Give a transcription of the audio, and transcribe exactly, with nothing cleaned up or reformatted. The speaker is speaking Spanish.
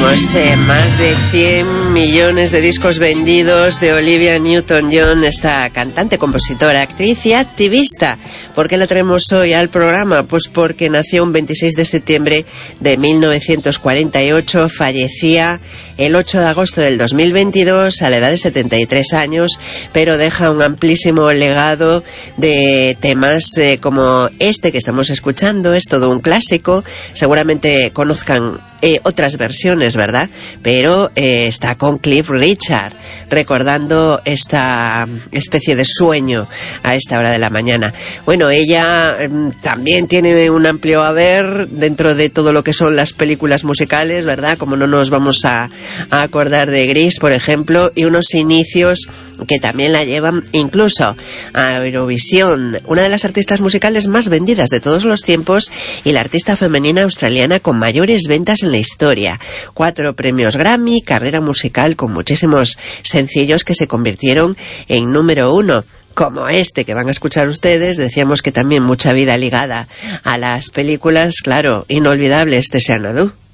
Tenemos eh, más de cien millones de discos vendidos de Olivia Newton-John, esta cantante, compositora, actriz y activista. ¿Por qué la traemos hoy al programa? Pues porque nació un veintiséis de septiembre de mil novecientos cuarenta y ocho, fallecía el ocho de agosto del dos mil veintidós a la edad de setenta y tres años, pero deja un amplísimo legado de temas eh, como este que estamos escuchando. Es todo un clásico, seguramente conozcan Eh, otras versiones, ¿verdad? Pero eh, está con Cliff Richard, recordando esta especie de sueño a esta hora de la mañana. Bueno, ella eh, también tiene un amplio haber dentro de todo lo que son las películas musicales, ¿verdad? Como no nos vamos a, a acordar de Grease, por ejemplo, y unos inicios que también la llevan incluso a Eurovisión, una de las artistas musicales más vendidas de todos los tiempos y la artista femenina australiana con mayores ventas en la historia. Cuatro premios Grammy, carrera musical con muchísimos sencillos que se convirtieron en número uno, como este que van a escuchar ustedes. Decíamos que también mucha vida ligada a las películas, claro, inolvidable este Xanadu.